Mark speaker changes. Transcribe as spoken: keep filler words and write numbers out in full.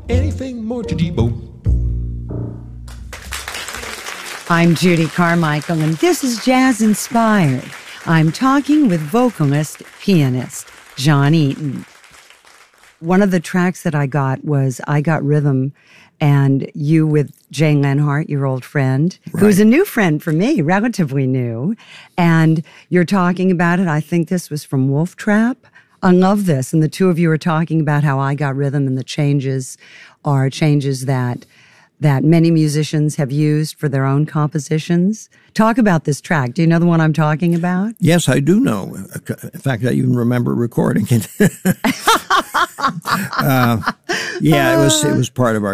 Speaker 1: anything more to Debo.
Speaker 2: I'm Judy Carmichael, and this is Jazz Inspired. I'm talking with vocalist, pianist, John Eaton. One of the tracks that I got was I Got Rhythm, and you with Jane Lenhart, your old friend,
Speaker 3: right.
Speaker 2: who's a new friend for me, relatively new. And you're talking about it. I think this was from Wolf Trap. I love this. And the two of you are talking about how I Got Rhythm and the changes are changes that that many musicians have used for their own compositions. Talk about this track. Do you know the one I'm talking about?
Speaker 3: Yes, I do know. In fact, I even remember recording it. uh, yeah, it was it was part of our